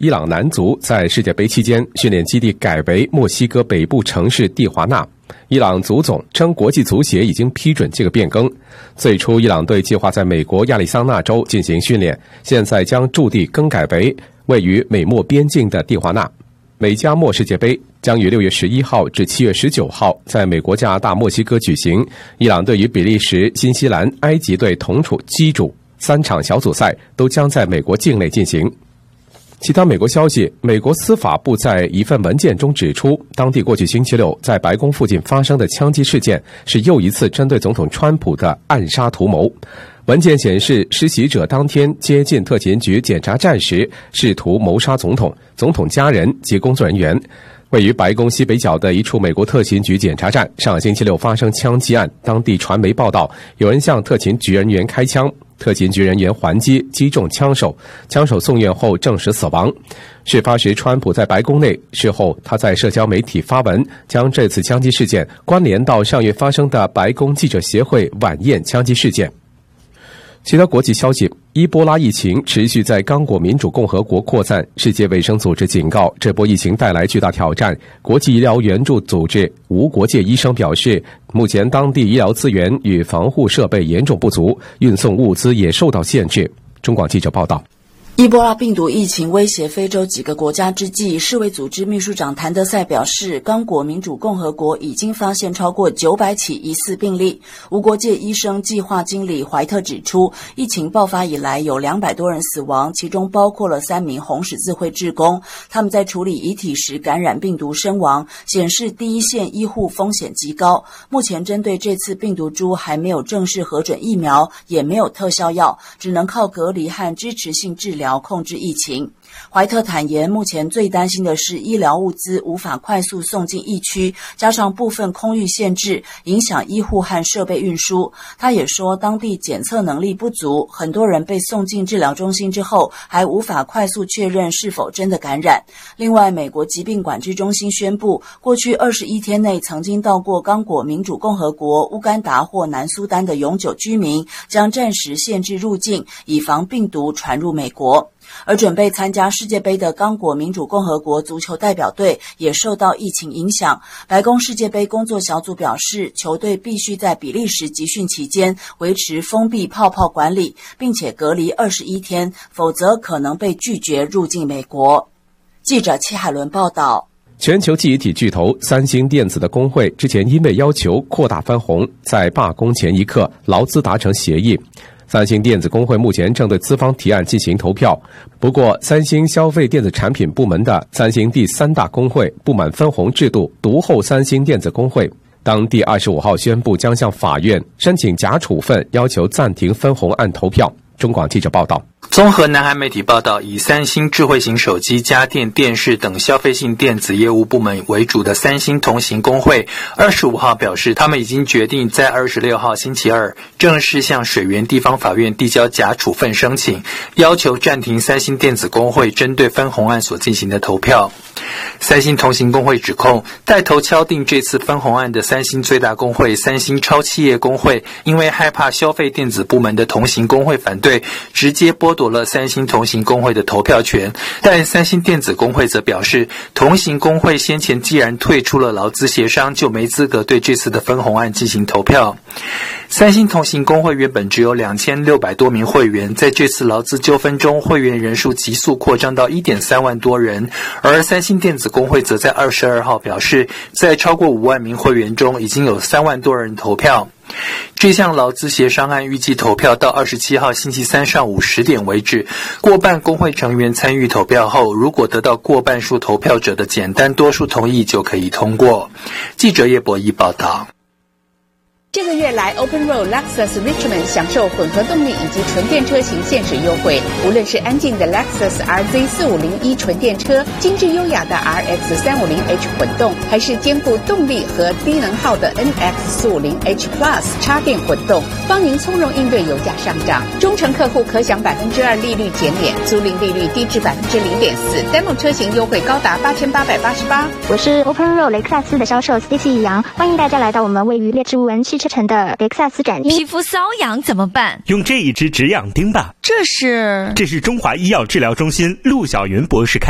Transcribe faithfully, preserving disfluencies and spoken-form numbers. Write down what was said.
伊朗男足在世界杯期间训练基地改为墨西哥北部城市蒂华纳。伊朗足总称国际足协已经批准这个变更。最初伊朗队计划在美国亚利桑那州进行训练，现在将驻地更改为位于美墨边境的蒂华纳。美加墨世界杯将于六月十一号至七月十九号在美国、加拿大、墨西哥举行。伊朗队与比利时、新西兰、埃及队同处机组，三场小组赛都将在美国境内进行。其他美国消息，美国司法部在一份文件中指出，当地过去星期六在白宫附近发生的枪击事件是又一次针对总统川普的暗杀图谋。文件显示，施袭者当天接近特勤局检查站时，试图谋杀总统、总统家人及工作人员。位于白宫西北角的一处美国特勤局检查站，上星期六发生枪击案。当地传媒报道，有人向特勤局人员开枪，特勤局人员还击，击中枪手，枪手送院后证实死亡。事发时，川普在白宫内，事后他在社交媒体发文，将这次枪击事件关联到上月发生的白宫记者协会晚宴枪击事件。其他国际消息，伊波拉疫情持续在刚果民主共和国扩散，世界卫生组织警告，这波疫情带来巨大挑战。国际医疗援助组织无国界医生表示，目前当地医疗资源与防护设备严重不足，运送物资也受到限制。中广记者报道。 伊波拉病毒疫情威胁非洲几个国家之际，世卫组织秘书长谭德赛表示，刚果民主共和国已经发现超过九百起疑似病例。无国界医生计划经理怀特指出，疫情爆发以来有两百多人死亡，其中包括了三名红十字会志工，他们在处理遗体时感染病毒身亡，显示第一线医护风险极高。目前针对这次病毒株还没有正式核准疫苗，也没有特效药，只能靠隔离和支持性治疗控制疫情。怀特坦言，目前最担心的是医疗物资无法快速送进疫区，加上部分空域限制，影响医护和设备运输。他也说，当地检测能力不足，很多人被送进治疗中心之后，还无法快速确认是否真的感染。另外，美国疾病管制中心宣布，过去二十一天内曾经到过刚果民主共和国、乌干达或南苏丹的永久居民将暂时限制入境，以防病毒传入美国。而准备参加世界杯的刚果民主共和国足球代表队也受到疫情影响。白宫世界杯工作小组表示，球队必须在比利时集训期间维持封闭泡泡管理，并且隔离二十一天，否则可能被拒绝入境美国。记者戚海伦报道。 全球记忆体巨头三星电子的工会之前因为要求扩大分红，在罢工前一刻劳资达成协议。三星电子工会目前正对资方提案进行投票，不过三星消费电子产品部门的三星第三大工会不满分红制度，独后三星电子工会。当地二十五号宣布将向法院申请假处分，要求暂停分红案投票。中广记者报道。 综合南韩媒体报道，以三星智慧型手机、家电、电视等消费性电子业务部门为主的三星同行工会二十五号表示，他们已经决定在二十六号星期二正式向水源地方法院递交假处分申请，要求暂停三星电子工会针对分红案所进行的投票。三星同行工会指控，带头敲定这次分红案的三星最大工会三星超企业工会，因为害怕消费电子部门的同行工会反对，直接剥夺了三星同行工会的投票权。但三星电子工会则表示，同行工会先前既然退出了劳资协商，就没资格对这次的分红案进行投票。三星同行工会原本只有两千六百多名会员，在这次劳资纠纷中，会员人数急速扩张到 一点三万多人，而三星电子工会则在二十二号表示，在超过五万名会员中，已经有三万多人投票。这项劳资协商案预计投票到二十七号星期三上午十点为止，过半工会成员参与投票后，如果得到过半数投票者的简单多数同意，就可以通过。记者叶博弈报道。 这个月来 Open Road Lexus Richmond 享受混合动力以及纯电车型限时优惠，无论是安静的 Lexus R Z 四五零一纯电车，精致优雅的 R X 三五零 H 混动，还是兼顾动力和低能耗的 N X 四五零 H Plus 插电混动，帮您从容应对油价上涨。忠诚客户可享百分之二利率减免，租赁利率低至百分之零点四 ，Demo 车型优惠高达八千八百八十八。 我是 Open Road 雷克萨斯的销售 Stacy 杨，欢迎大家来到我们位于列治文汽车城的雷克萨斯展厅。 皮肤瘙痒怎么办？ 用这一支止痒钉吧。 这是这是中华医药治疗中心陆小云博士开